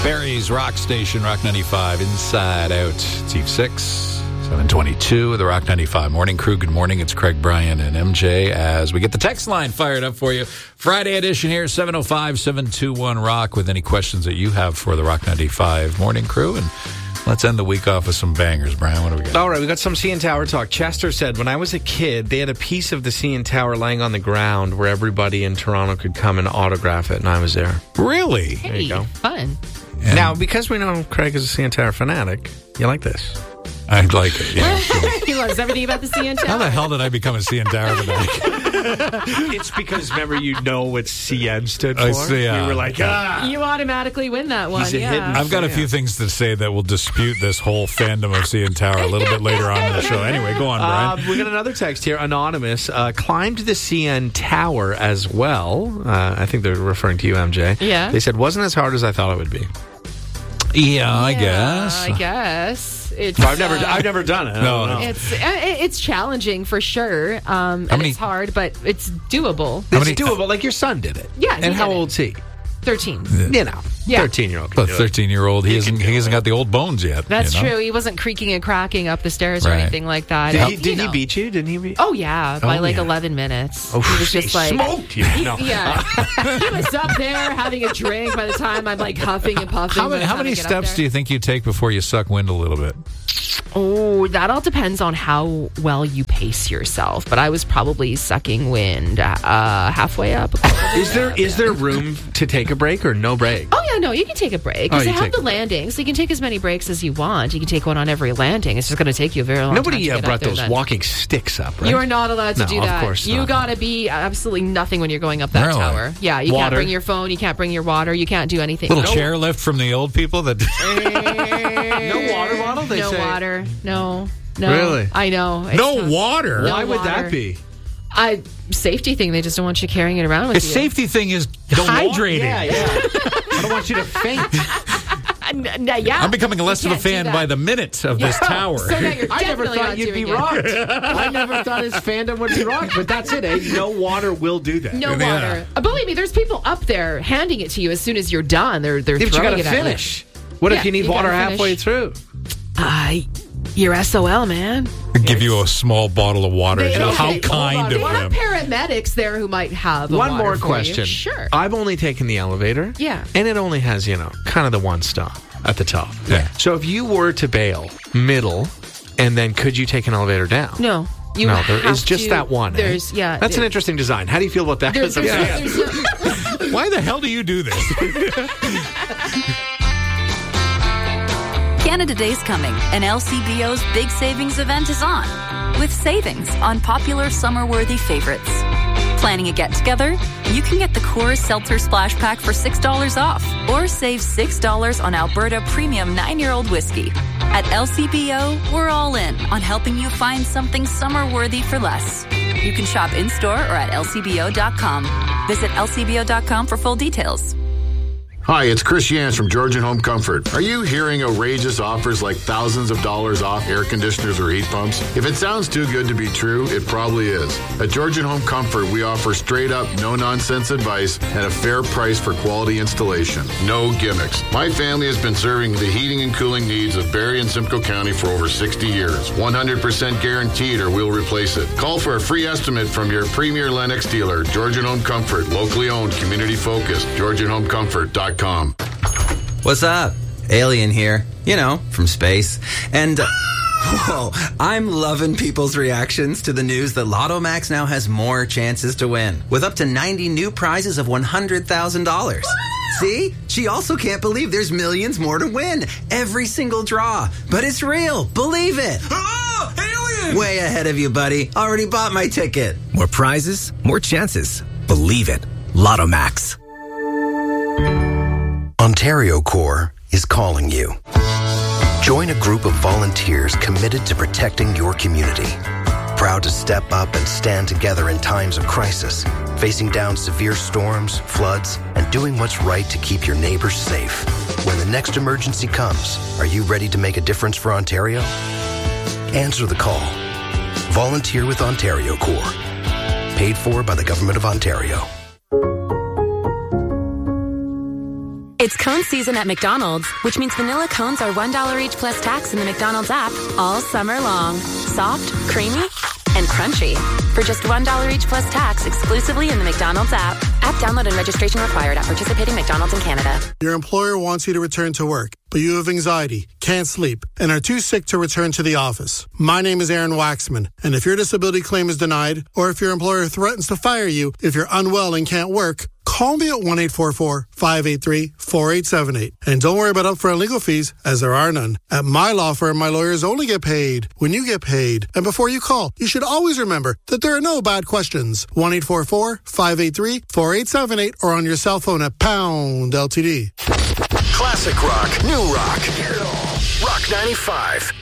Barry's Rock Station, Rock 95, Inside Out. It's Eve 6, 7:22 of the Rock 95 Morning Crew. Good morning. It's Craig, Brian, and MJ as we get the text line fired up for you. Friday edition here, 705-721-ROCK, with any questions that you have for the Rock 95 Morning Crew. And let's end the week off with some bangers, Brian. What do we got? All right, we got some CN Tower talk. Chester said, when I was a kid, they had a piece of the CN Tower laying on the ground where everybody in Toronto could come and autograph it, and I was there. Really? Hey, There you go. Fun. And Now, because we know Craig is a CN Tower fanatic, you like this. I'd like it, yeah. He loves everything about the CN Tower. How the hell did I become a CN Tower tonight? It's because, remember, you know what CN stood for? I see, You were like, You automatically win that one. He's a hidden- I've got a few things to say that will dispute this whole fandom of CN Tower a little bit later on in the show. Anyway, go on, Brian. We got another text here. Anonymous climbed the CN Tower as well. I think they're referring to you, MJ. Yeah. They said, wasn't as hard as I thought it would be. Yeah, I I guess. guess. It's, I've never done it. No. I don't know. It's challenging for sure. And many- it's hard, but it's doable. How many- It's doable. Like your son did it. Yeah, he And how did it. old's he? 13. You know, Yeah. 13-year-old. A 13-year-old, he hasn't got the old bones yet. That's you know? true. He wasn't creaking and cracking up the stairs or Right. anything like that. Did And, he you know. beat you? Didn't he beat? Oh, yeah. By Oh, like yeah. 11 minutes. Oh, he was just like... smoked you. No. Yeah. He was up there having a drink by the time I'm like huffing and puffing. How many steps do you think you take before you suck wind a little bit? Oh, that all depends on how well you pace yourself. But I was probably sucking wind halfway up. Is there room to take a break or no break? Oh, yeah, no, you can take a break. Because Oh, they you have take the landings. So you can take as many breaks as you want. You can take one on every landing. It's just going to take you a very long time. Nobody to get brought up there those then. walking sticks up, right? You are not allowed to No, do of that. course You not. got to be absolutely nothing when you're going up that Really? tower. Yeah, you can't Water. bring your phone. You can't bring your water. You can't do anything. Little No- chairlift from the old people that... No water bottle, they no say. water. No. Really? I know. It's No tough. water? No Why would water. that be? Safety thing. They just don't want you carrying it around with The you. safety thing is hydrating. Yeah. I don't want you to faint. Yeah. I'm becoming less of a You can't do fan that. by the minute of this tower. So now you're I never definitely thought not you'd be doing it. rocked. I never thought his fandom would be rocked, but that's it. No water will do that. No Yeah. water. Believe me, there's people up there handing it to you as soon as you're done. They're Yeah, but you throwing got to it at you. finish. What if Yeah, you need you water gotta halfway finish. through? You're SOL, man. Give you a small bottle of water. They- How they- kind of There are them. paramedics there who might have a One water more for question. You. Sure. I've only taken the elevator. Yeah. And it only has, kind of the one stop at the top. Yeah. So if you were to bail middle, and then could you take an elevator down? No. You No, there have is just to- that one. There's, yeah. That's an interesting design. How do you feel about that? There's, Yeah. there's no- Why the hell do you do this? Canada Day's coming, and LCBO's big savings event is on, with savings on popular summer-worthy favorites. Planning a get-together? You can get the Coors Seltzer Splash Pack for $6 off, or save $6 on Alberta Premium 9-year-old whiskey. At LCBO, we're all in on helping you find something summer-worthy for less. You can shop in-store or at lcbo.com. Visit lcbo.com for full details. Hi, it's Chris Yance from Georgian Home Comfort. Are you hearing outrageous offers like thousands of dollars off air conditioners or heat pumps? If it sounds too good to be true, it probably is. At Georgian Home Comfort, we offer straight-up, no-nonsense advice at a fair price for quality installation. No gimmicks. My family has been serving the heating and cooling needs of Barrie and Simcoe County for over 60 years. 100% guaranteed or we'll replace it. Call for a free estimate from your premier Lennox dealer, Georgian Home Comfort, locally owned, community-focused, GeorgianHomeComfort.com. What's up? Alien here. From space. And, whoa, I'm loving people's reactions to the news that Lotto Max now has more chances to win, with up to 90 new prizes of $100,000. See? She also can't believe there's millions more to win. Every single draw. But it's real. Believe it. Oh, alien! Way ahead of you, buddy. Already bought my ticket. More prizes, more chances. Believe it. Lotto Max. Ontario Corps is calling you. Join a group of volunteers committed to protecting your community. Proud to step up and stand together in times of crisis, facing down severe storms, floods, and doing what's right to keep your neighbors safe. When the next emergency comes, are you ready to make a difference for Ontario? Answer the call. Volunteer with Ontario Corps. Paid for by the Government of Ontario. It's cone season at McDonald's, which means vanilla cones are $1 each plus tax in the McDonald's app all summer long. Soft, creamy, and crunchy. For just $1 each plus tax exclusively in the McDonald's app. App download and registration required at participating McDonald's in Canada. Your employer wants you to return to work, but you have anxiety, can't sleep, and are too sick to return to the office. My name is Aaron Waxman, and if your disability claim is denied, or if your employer threatens to fire you if you're unwell and can't work, call me at 1-844-583-4878. And don't worry about upfront legal fees, as there are none. At my law firm, my lawyers only get paid when you get paid. And before you call, you should always remember that there are no bad questions. 1-844-583-4878 or on your cell phone at #LTD. Classic rock, new rock. Rock 95.